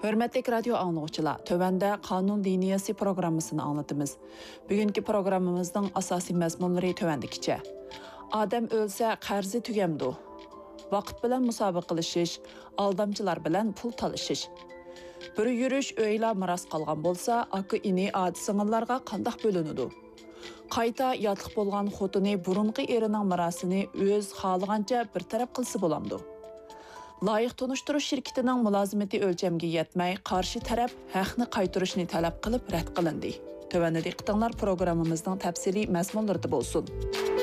Hörmətli radio anlıqçılar, tövəndə Qanun Liniyası proqramısını anlatımız. Bugünkü proqramımızın asasi məzmunları tövəndikiçə. Adam ölsə qarzi tügəmdu. Vaqt bilan müsabiqələşiş, aldamçılar bilan pul talışış. Bir yürüş öylə miras qalğan bolsa, akı ini adi singillarga qandaq bölünüdü. Qayta yatlıq bolğan xotini burunqi erining mirasini öz xalığanca bir taraf qılsı bolamdı. Layıq tunuşturuş şirketining mulozimati o'lchamga yetmay, qarshi taraf haqni qaytarishni talab qilib rad qilindi. Tövəndə diqqətinizlər proqramımızın təfsili məzmunlarında bolsun.